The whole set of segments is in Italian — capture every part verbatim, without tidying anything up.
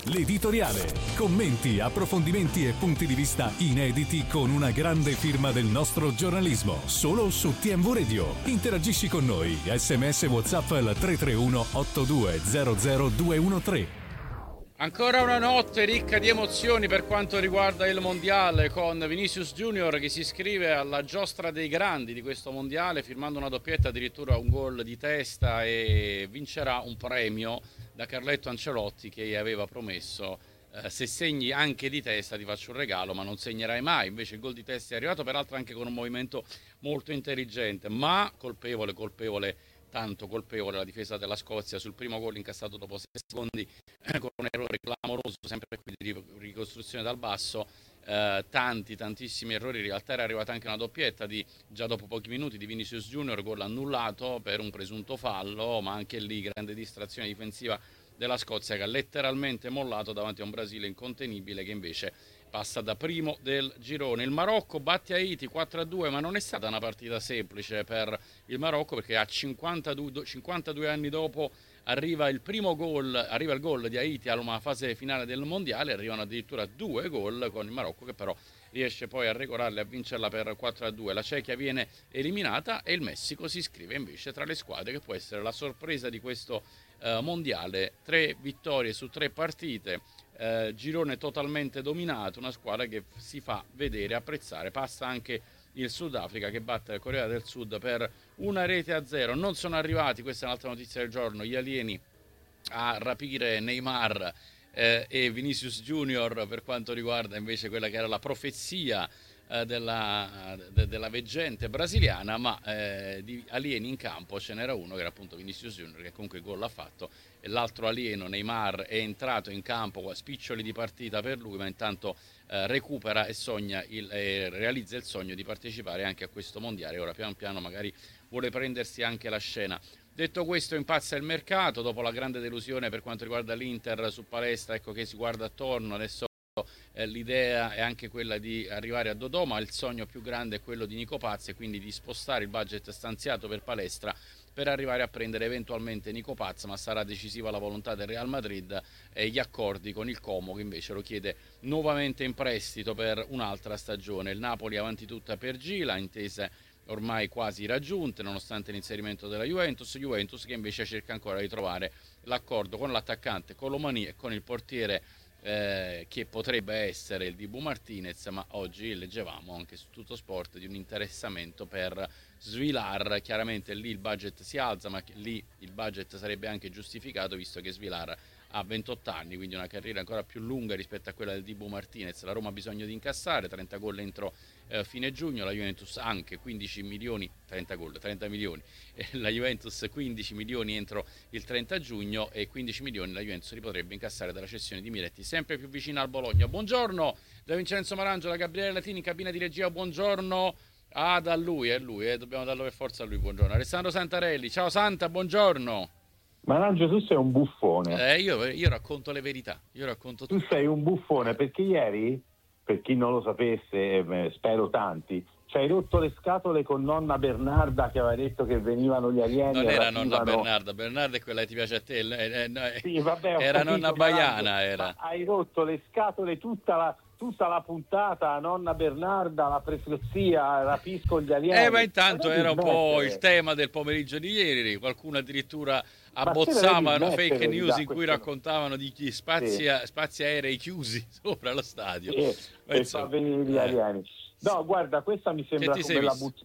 L'editoriale. Commenti, approfondimenti e punti di vista inediti con una grande firma del nostro giornalismo. Solo su T M V Radio. Interagisci con noi. Sms WhatsApp al tre tre uno otto due zero zero due uno tre. Ancora una notte ricca di emozioni per quanto riguarda il mondiale, con Vinicius Junior che si iscrive alla giostra dei grandi di questo mondiale, firmando una doppietta, addirittura un gol di testa, e vincerà un premio da Carletto Ancelotti, che gli aveva promesso: eh, se segni anche di testa ti faccio un regalo, ma non segnerai mai. Invece il gol di testa è arrivato, peraltro anche con un movimento molto intelligente, ma colpevole, colpevole tanto colpevole la difesa della Scozia sul primo gol incassato dopo sei secondi, con un errore clamoroso, sempre qui di ricostruzione dal basso. Eh, tanti tantissimi errori. In realtà era arrivata anche una doppietta di, già dopo pochi minuti, di Vinicius Junior, gol annullato per un presunto fallo, ma anche lì grande distrazione difensiva della Scozia, che ha letteralmente mollato davanti a un Brasile incontenibile, che invece passa da primo del girone. Il Marocco batte Haiti quattro a due, ma non è stata una partita semplice per il Marocco, perché a cinquantadue, cinquantadue anni dopo arriva il primo gol, arriva il gol di Haiti alla fase finale del mondiale. Arrivano addirittura due gol, con il Marocco che però riesce poi a regolare e a vincerla per quattro a due. La Cechia viene eliminata e il Messico si iscrive invece tra le squadre che può essere la sorpresa di questo eh, mondiale. Tre vittorie su tre partite, eh, girone totalmente dominato, una squadra che si fa vedere, apprezzare. Passa anche il Sudafrica, che batte la Corea del Sud per una rete a zero. Non sono arrivati, questa è un'altra notizia del giorno, gli alieni a rapire Neymar eh, e Vinicius Junior, per quanto riguarda invece quella che era la profezia eh, della, de, della veggente brasiliana, ma eh, di alieni in campo ce n'era uno che era appunto Vinicius Junior, che comunque il gol l'ha fatto, e l'altro alieno, Neymar, è entrato in campo a spiccioli di partita per lui, ma intanto eh, recupera e sogna il, eh, realizza il sogno di partecipare anche a questo mondiale. Ora piano piano magari vuole prendersi anche la scena. Detto questo, impazza il mercato dopo la grande delusione per quanto riguarda l'Inter su Palestra. Ecco che si guarda attorno adesso. Eh, l'idea è anche quella di arrivare a Dodò, ma il sogno più grande è quello di Nico Paz, e quindi di spostare il budget stanziato per Palestra per arrivare a prendere eventualmente Nico Paz, ma sarà decisiva la volontà del Real Madrid e gli accordi con il Como, che invece lo chiede nuovamente in prestito per un'altra stagione. Il Napoli avanti tutta per Gila, intese ormai quasi raggiunte nonostante l'inserimento della Juventus. Juventus che invece cerca ancora di trovare l'accordo con l'attaccante Colomani e con il portiere eh, che potrebbe essere il Dibu Martinez, ma oggi leggevamo anche su Tutto Sport di un interessamento per Svilar. Chiaramente lì il budget si alza, ma lì il budget sarebbe anche giustificato visto che Svilar ha ventotto anni, quindi una carriera ancora più lunga rispetto a quella del Dibu Martinez. La Roma ha bisogno di incassare trenta gol entro eh, fine giugno, la Juventus anche quindici milioni, trenta gol, trenta milioni, e la Juventus quindici milioni entro il trenta giugno, e quindici milioni la Juventus li potrebbe incassare dalla cessione di Miretti, sempre più vicina al Bologna. Buongiorno da Vincenzo Marangio, da Gabriele Latini, cabina di regia. Buongiorno. Ah, da lui, è lui, eh, dobbiamo darlo per forza a lui. Buongiorno. Alessandro Santarelli, ciao Santa, buongiorno. Marangio, tu sei un buffone. Eh, io, io racconto le verità, io racconto tu tutto. sei un buffone, perché ieri, per chi non lo sapesse, eh, spero tanti, ci hai rotto le scatole con nonna Bernarda, che aveva detto che venivano gli alieni. Non era rapivano... nonna Bernarda, Bernarda è quella che ti piace a te. Eh, eh, sì, vabbè, era capito, nonna Baiana. Era. Hai rotto le scatole tutta la, tutta la puntata, nonna Bernarda, la profezia, rapisco gli alieni. Eh, ma intanto era un po' il tema del pomeriggio di ieri. Qualcuno addirittura abbozzava una fake news in cui raccontavano di spazi, sì. spazi aerei chiusi sopra lo stadio. Sì, per far venire gli alieni. No, guarda, questa mi sembra come la but...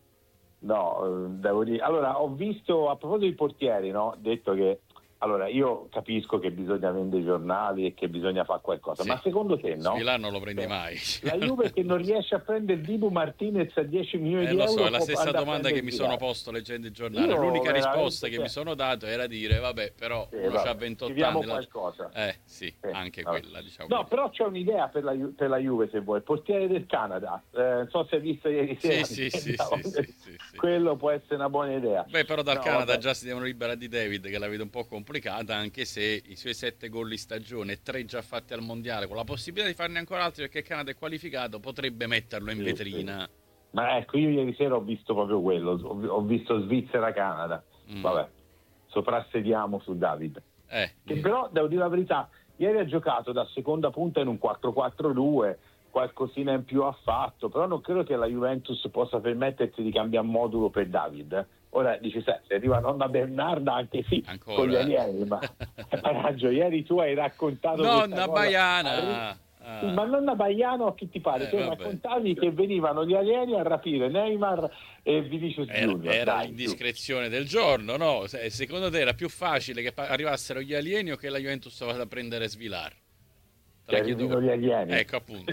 No, devo dire. Allora, ho visto, a proposito dei portieri, no? Detto che allora io capisco che bisogna vendere i giornali e che bisogna fare qualcosa, sì. Ma secondo te no? Svilar non lo prendi Beh, mai. La Juve che non riesce a prendere Dibu Martinez a dieci milioni eh, di lo euro. So, è la stessa domanda che mi sono posto leggendo il giornale. Io L'unica risposta che cioè... mi sono dato era dire vabbè, però sì, uno c'ha ventotto anni. Qualcosa. Eh sì, sì, anche vabbè. quella, diciamo. No, però c'è un'idea per la, per la Juve, se vuoi. Portiere del Canada. Eh, non so se hai visto ieri sera. Sì, sì, sì, sì, sì, sì, sì. Quello può essere una buona idea. Beh, però dal no, Canada vabbè. già si devono liberare di David, che la vedo un po' complicata, anche se i suoi sette gol in stagione, tre già fatti al mondiale, con la possibilità di farne ancora altri perché il Canada è qualificato, potrebbe metterlo in sì, vetrina. Sì. Ma ecco, io ieri sera ho visto proprio quello, ho visto Svizzera-Canada. Mm. Vabbè, soprassediamo su David. Eh. Che però, devo dire la verità, Ieri ha giocato da seconda punta in un quattro quattro due, qualcosina in più ha fatto, però non credo che la Juventus possa permettersi di cambiare modulo per David. Ora dice, se arriva nonna Bernarda, anche sì, ancora, con gli alieni, ma raggio, ieri tu hai raccontato nonna Baiana. Arri- sì, ma nonna Baiano, chi ti pare? Eh, tu vabbè. raccontavi che venivano gli alieni a rapire Neymar e Vinicius Era, Junior. era Dai, l'indiscrezione del giorno, no? Se- Secondo te era più facile che pa- arrivassero gli alieni o che la Juventus vada a prendere Svilar? Te la che chiedo arrivino ora. gli alieni. Ecco, appunto.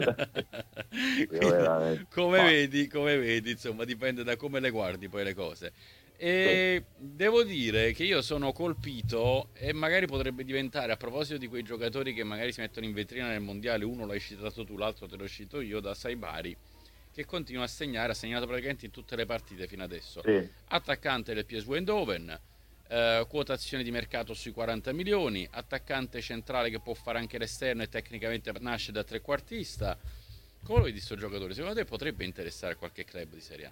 Io veramente- come Ma- vedi, come vedi, insomma, dipende da come le guardi poi le cose. E devo dire che io sono colpito, e magari potrebbe diventare, a proposito di quei giocatori che magari si mettono in vetrina nel mondiale, uno l'hai citato tu, l'altro te l'ho citato io, da Saibari, che continua a segnare, ha segnato praticamente in tutte le partite fino adesso. Sì. Attaccante del P S V Eindhoven, eh, quotazione di mercato sui quaranta milioni, attaccante centrale che può fare anche l'esterno e tecnicamente nasce da trequartista. Come lo vedi questo giocatore? Secondo te potrebbe interessare qualche club di Serie A?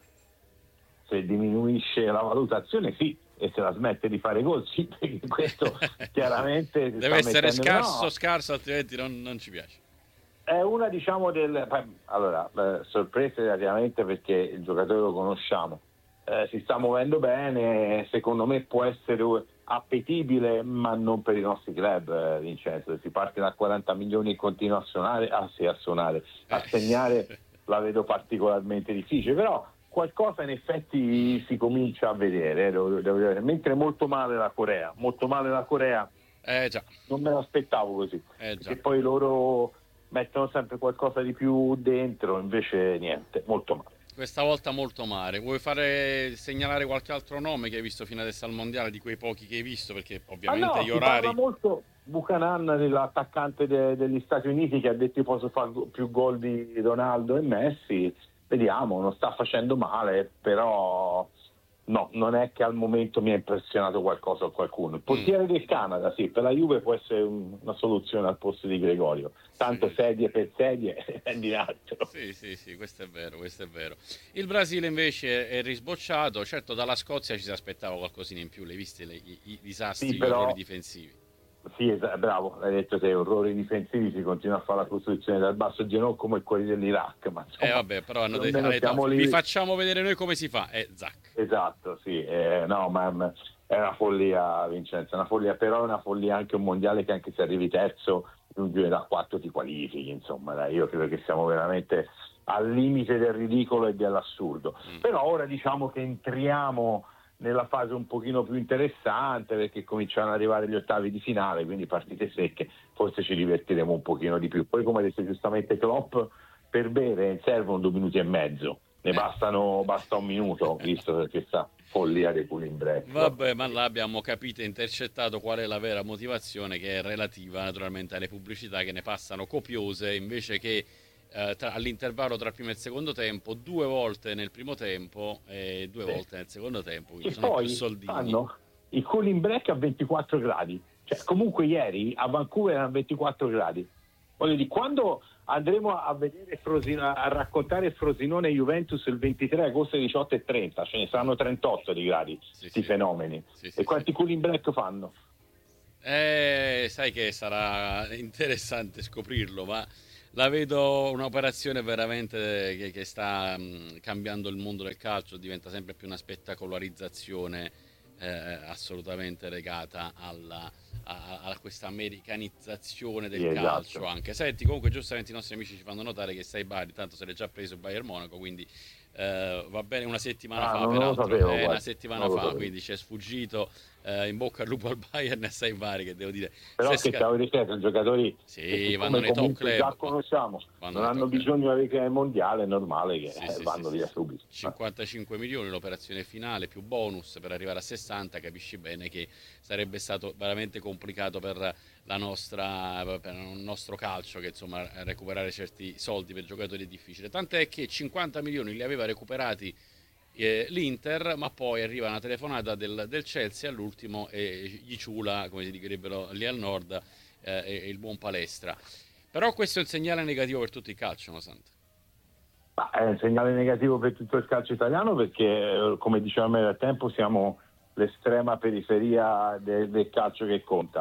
Se diminuisce la valutazione, sì, e se la smette di fare gol, sì, perché questo chiaramente deve essere mettendo... scarso, no, scarso, altrimenti non, non ci piace. è una, diciamo, del... Allora, eh, sorprese relativamente perché il giocatore lo conosciamo. Eh, si sta muovendo bene, secondo me può essere appetibile, ma non per i nostri club, eh, Vincenzo. Se si parte da quaranta milioni e continua a suonare, ah sì, a suonare, a Eh. segnare la vedo particolarmente difficile, però qualcosa in effetti si comincia a vedere, eh, devo, devo dire. Mentre molto male la Corea, molto male la Corea, Eh già, non me l'aspettavo così, eh già. perché poi loro mettono sempre qualcosa di più dentro, invece niente, molto male. Questa volta molto male. Vuoi fare segnalare qualche altro nome che hai visto fino adesso al mondiale, di quei pochi che hai visto? Perché ovviamente ah no, gli si orari. parla molto Buchanan, dell'attaccante de- degli Stati Uniti, che ha detto io posso fare più gol di Ronaldo e Messi. Vediamo, non sta facendo male, però no, non è che al momento mi ha impressionato qualcosa o qualcuno. Il portiere mm. del Canada, sì, per la Juve può essere un, una soluzione al posto di Gregorio. Tanto sì. sedie per sedie è di altro. Sì, sì, sì, questo è vero, questo è vero. Il Brasile invece è risbocciato, certo dalla Scozia ci si aspettava qualcosina in più, le viste le, i, i disastri, sì, gli però... errori difensivi. Sì, esatto, bravo, hai detto te, errori difensivi, si continua a fare la costruzione dal basso genere come quelli dell'Iraq, ma insomma, eh vabbè, però hanno detto, detto vi facciamo vedere noi come si fa, eh, zac. Esatto, sì, eh, no, ma è una follia, Vincenzo, è una follia, però è una follia anche un mondiale che anche se arrivi terzo, un giro da quattro ti qualifichi, insomma, dai, io credo che siamo veramente al limite del ridicolo e dell'assurdo, mm. però ora diciamo che entriamo nella fase un pochino più interessante, perché cominciano ad arrivare gli ottavi di finale, quindi partite secche, forse ci divertiremo un pochino di più. Poi, come ha detto giustamente Klopp, per bere servono due minuti e mezzo, ne bastano basta un minuto, visto perché sta follia dei cooling break. Vabbè, ma là abbiamo capito e intercettato qual è la vera motivazione, che è relativa naturalmente alle pubblicità che ne passano copiose, invece che Uh, tra, all'intervallo tra il primo e il secondo tempo, due volte nel primo tempo e due sì. volte nel secondo tempo, quindi e sono poi più soldini. Fanno i cooling break a ventiquattro gradi, cioè comunque ieri a Vancouver erano ventiquattro gradi. Voglio dire, quando andremo a vedere Frosino, a raccontare Frosinone Juventus il ventitré agosto alle diciotto e trenta, ce ne saranno trentotto di gradi, questi sì, sì. fenomeni. Sì, sì, e quanti sì. cooling break fanno? Eh, sai che sarà interessante scoprirlo, ma la vedo un'operazione veramente che, che sta mh, cambiando il mondo del calcio, diventa sempre più una spettacolarizzazione eh, assolutamente legata alla, a, a questa americanizzazione del sì, calcio, esatto. Anche. Senti, comunque giustamente i nostri amici ci fanno notare che Saibari, tanto se l'è già preso il Bayern Monaco, quindi eh, va bene una settimana ah, fa, peraltro, sapevo, eh, una settimana fa, sapevo. Quindi ci è sfuggito. Uh, in bocca al lupo al Bayern e Saibari, che devo dire, però che sca- stavo dicendo, giocatori sì, che vanno nei top club, già conosciamo, non hanno bisogno di avere il mondiale, è normale che sì, eh, sì, vanno sì, via sì. subito. cinquantacinque milioni l'operazione finale più bonus per arrivare a sessanta, capisci bene che sarebbe stato veramente complicato per la nostra per il nostro calcio, che insomma recuperare certi soldi per giocatori è difficile, tant'è che cinquanta milioni li aveva recuperati l'Inter, ma poi arriva una telefonata del, del Chelsea all'ultimo e gli ciula, come si direbbero lì al nord, eh, il buon Palestra. Però questo è un segnale negativo per tutto il calcio, no Santo? Ma è un segnale negativo per tutto il calcio italiano, perché come dicevamo nel tempo siamo l'estrema periferia de, del calcio che conta.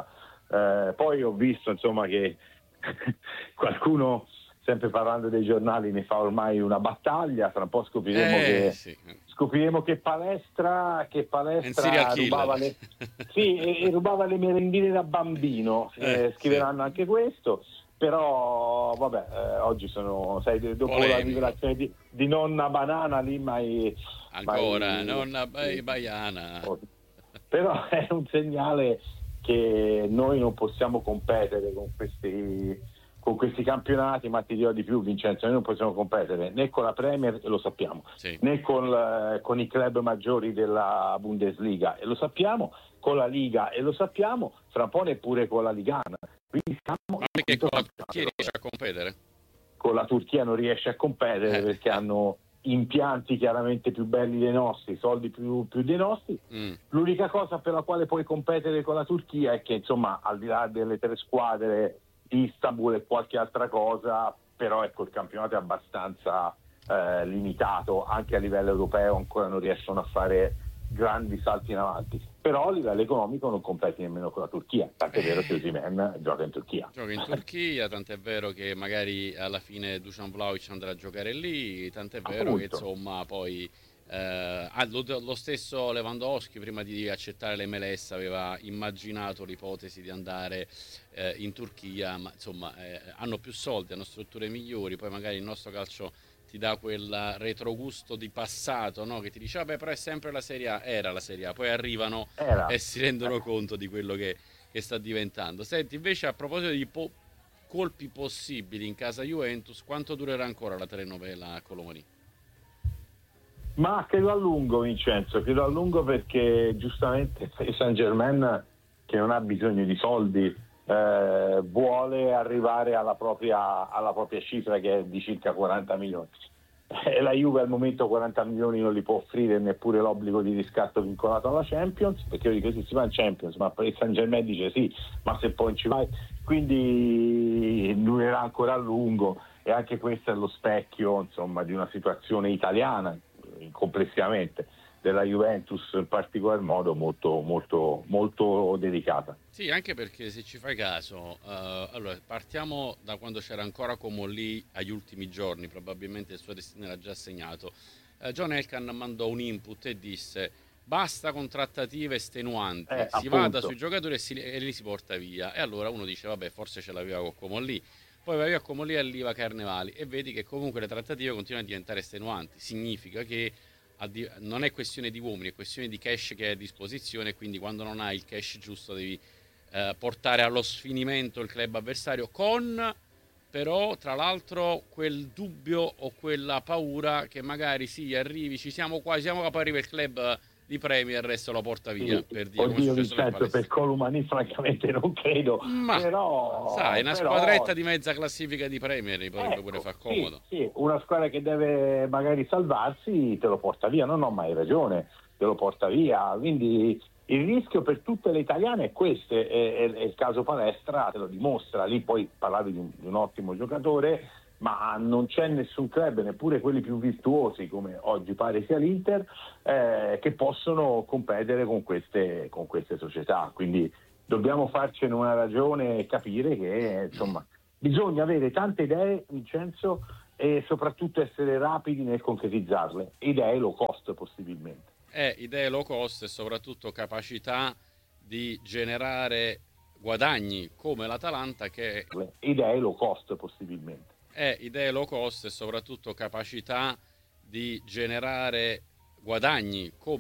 Eh, poi ho visto insomma che qualcuno, sempre parlando dei giornali, ne fa ormai una battaglia. Tra un po' scopriremo eh, che sì. scopriremo che palestra che palestra rubava le, sì, e, e rubava le merendine da bambino. Eh, eh, scriveranno sì. Anche questo. Però vabbè, eh, oggi sono, sai, dopo Polemico. La rivelazione di, di nonna banana lì mai ancora mai, nonna sì. Baiana. Però è un segnale che noi non possiamo competere con questi con questi campionati, ma ti dirò di più, Vincenzo, noi non possiamo competere né con la Premier, e lo sappiamo, sì. né con, eh, con i club maggiori della Bundesliga, e lo sappiamo, con la Liga, e lo sappiamo, fra un po' neppure con la Ligana. Quindi siamo ma perché con la Turchia riesce a competere? Con la Turchia non riesce a competere eh, perché eh. hanno impianti chiaramente più belli dei nostri, soldi più, più dei nostri. Mm. L'unica cosa per la quale puoi competere con la Turchia è che, insomma, al di là delle tre squadre di Istanbul e qualche altra cosa, però ecco, il campionato è abbastanza eh, limitato, anche a livello europeo ancora non riescono a fare grandi salti in avanti, però a livello economico non competi nemmeno con la Turchia, tant'è vero che Osimhen gioca in Turchia. Gioca in Turchia, tant'è vero che magari alla fine Dusan Vlahovic andrà a giocare lì, tant'è vero Appunto. Che insomma poi eh, lo, lo stesso Lewandowski prima di accettare l'M L S aveva immaginato l'ipotesi di andare eh, in Turchia, ma insomma eh, hanno più soldi, hanno strutture migliori, poi magari il nostro calcio ti dà quel retrogusto di passato, no? Che ti dice vabbè, però è sempre la Serie A, era la Serie A, poi arrivano era. E si rendono conto di quello che, che sta diventando. Senti, invece, a proposito di po- colpi possibili in casa Juventus, quanto durerà ancora la telenovela a Colomani? Ma credo a lungo, Vincenzo, credo a lungo, perché giustamente il Saint-Germain, che non ha bisogno di soldi, Eh, vuole arrivare alla propria, alla propria cifra, che è di circa quaranta milioni. Eh, la Juve al momento quaranta milioni non li può offrire, neppure l'obbligo di riscatto vincolato alla Champions, perché io dico sì, si va in Champions, ma il Saint Germain dice sì, ma se poi ci vai, quindi durerà ancora a lungo, e anche questo è lo specchio, insomma, di una situazione italiana complessivamente, della Juventus in particolar modo, molto molto molto delicata. Sì, anche perché se ci fai caso, uh, allora partiamo da quando c'era ancora Comolli agli ultimi giorni, probabilmente il suo destino era già segnato. Uh, John Elkann mandò un input e disse basta contrattative estenuanti, eh, si appunto. vada sui giocatori e, si, e li si porta via. E allora uno dice vabbè, forse ce l'aveva con Comolli, poi va via Comolli e arriva Carnevali, e vedi che comunque le trattative continuano a diventare estenuanti. Significa che non è questione di uomini, è questione di cash che è a disposizione, quindi quando non hai il cash giusto devi eh, portare allo sfinimento il club avversario, con però tra l'altro quel dubbio o quella paura che magari sì, arrivi, ci siamo qua, siamo qua, poi arriva il club di Premier e se lo porta via, sì, per dire. Oddio, Vincenzo, per Colomani francamente non credo, ma però sai, una però... squadretta di mezza classifica di Premier gli potrebbe ecco, pure far comodo. Sì, sì, una squadra che deve magari salvarsi te lo porta via, non ho mai ragione, te lo porta via, quindi il rischio per tutte le italiane è questo, e, e, e il caso Palestra te lo dimostra. Lì poi parlavi di un, di un ottimo giocatore, ma non c'è nessun club, neppure quelli più virtuosi come oggi pare sia l'Inter, eh, che possono competere con queste, con queste società, quindi dobbiamo farcene una ragione e capire che insomma bisogna avere tante idee, Vincenzo, e soprattutto essere rapidi nel concretizzarle, idee low cost possibilmente. Eh, idee low cost e soprattutto capacità di generare guadagni come l'Atalanta, che idee low cost possibilmente. Eh, idee low cost e soprattutto capacità di generare guadagni come